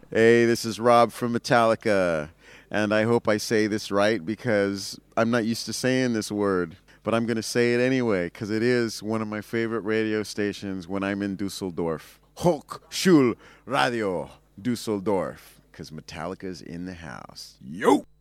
Hey, this is Rob from Metallica, and I hope I say this right because I'm not used to saying this word, but I'm going to say it anyway because it is one of my favorite radio stations when I'm in Dusseldorf. Hochschul Radio Dusseldorf, because Metallica's in the house. Yo!